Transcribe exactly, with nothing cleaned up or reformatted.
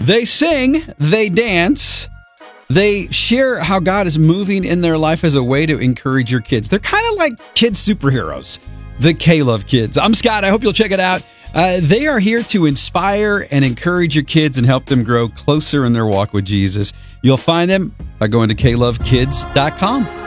They sing, they dance, they share how God is moving in their life as a way to encourage your kids. They're kind of like kid superheroes, the K-Love Kids. I'm Scott. I hope you'll check it out. Uh, they are here to inspire and encourage your kids and help them grow closer in their walk with Jesus. You'll find them by going to K love kids dot com.